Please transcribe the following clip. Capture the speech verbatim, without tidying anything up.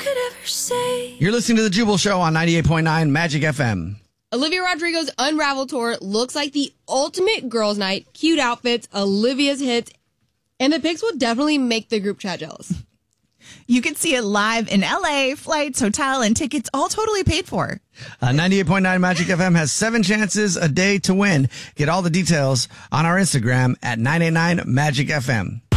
could ever say. You're listening to The Jubal Show on ninety-eight point nine Magic F M. Olivia Rodrigo's Unravel tour looks like the ultimate girls' night. Cute outfits, Olivia's hits, and the pics will definitely make the group chat jealous. You can see it live in L A, flights, hotel, and tickets all totally paid for. Uh, ninety-eight point nine Magic F M has seven chances a day to win. Get all the details on our Instagram at nine eight nine Magic F M.